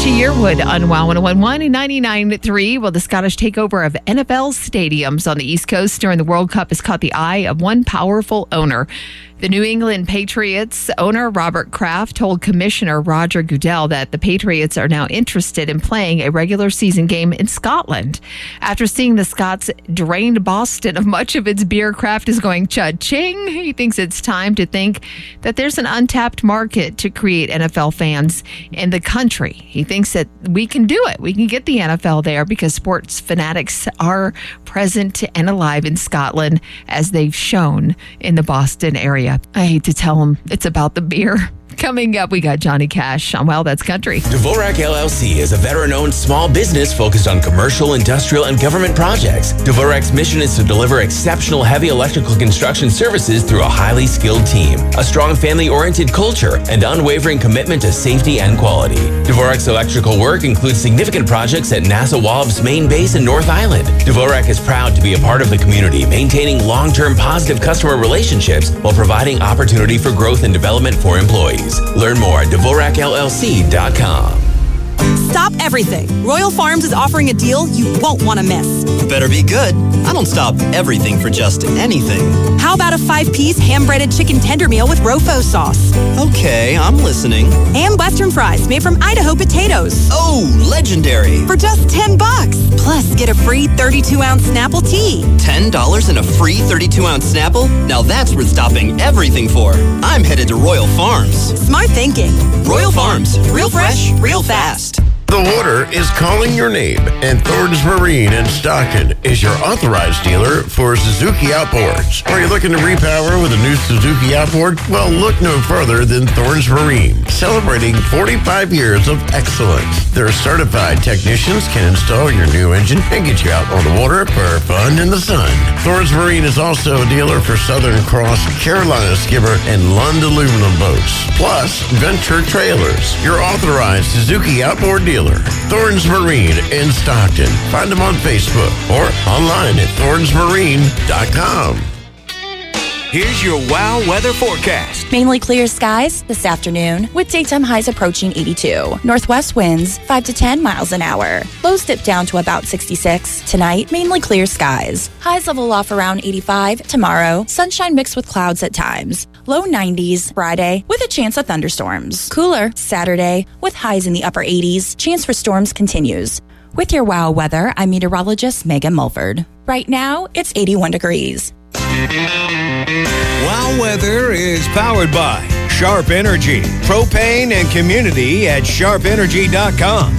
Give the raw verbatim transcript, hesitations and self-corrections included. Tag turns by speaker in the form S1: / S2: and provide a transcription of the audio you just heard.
S1: Trisha Yearwood on Wow one oh one and ninety-nine point three. Well, the Scottish takeover of N F L stadiums on the East Coast during the World Cup has caught the eye of one powerful owner. The New England Patriots owner, Robert Kraft, told Commissioner Roger Goodell that the Patriots are now interested in playing a regular season game in Scotland. After seeing the Scots drained Boston of much of its beer, Kraft is going cha-ching. He thinks it's time to think that there's an untapped market to create N F L fans in the country. He thinks that we can do it. We can get the N F L there because sports fanatics are present and alive in Scotland, as they've shown in the Boston area. I hate to tell him it's about the beer. Coming up, we got Johnny Cash on Well, That's Country.
S2: Dvorak L L C is a veteran-owned small business focused on commercial, industrial, and government projects. Dvorak's mission is to deliver exceptional heavy electrical construction services through a highly skilled team, a strong family-oriented culture, and unwavering commitment to safety and quality. Dvorak's electrical work includes significant projects at NASA Wallop's main base in North Island. Dvorak is proud to be a part of the community, maintaining long-term positive customer relationships while providing opportunity for growth and development for employees. Learn more at Dvorak L L C dot com.
S3: Stop everything. Royal Farms is offering a deal you won't want to miss.
S4: Better be good. I don't stop everything for just anything.
S3: How about a five-piece ham-breaded chicken tender meal with Rofo sauce?
S4: Okay, I'm listening.
S3: And Western fries made from Idaho potatoes.
S4: Oh, legendary.
S3: For just ten bucks. Plus, get a free thirty-two ounce Snapple tea.
S4: ten dollars and a free thirty-two ounce Snapple? Now that's worth stopping everything for. I'm headed to Royal Farms.
S3: Smart thinking.
S4: Royal Farms. Real fresh, real fast.
S5: The water is calling your name, and Thornton's Marine in Stockton is your authorized dealer for Suzuki outboards. Are you looking to repower with a new Suzuki outboard? Well, look no further than Thornton's Marine, celebrating forty-five years of excellence. Their certified technicians can install your new engine and get you out on the water for fun in the sun. Thornton's Marine is also a dealer for Southern Cross, Carolina Skipper, and Lund aluminum boats, plus Venture Trailers, your authorized Suzuki outboard dealer. Thornton's Marine in Stockton. Find them on Facebook or online at thorns marine dot com.
S6: Here's your Wow weather forecast.
S7: Mainly clear skies this afternoon with daytime highs approaching eighty-two. Northwest winds five to ten miles an hour. Lows dip down to about sixty-six. Tonight, mainly clear skies. Highs level off around eighty-five. Tomorrow, sunshine mixed with clouds at times. Low nineties Friday with a chance of thunderstorms. Cooler Saturday with highs in the upper eighties. Chance for storms continues. With your Wow weather, I'm meteorologist Megan Mulford. Right now, it's eighty-one degrees.
S6: Wow weather is powered by Sharp Energy, propane and community at sharp energy dot com.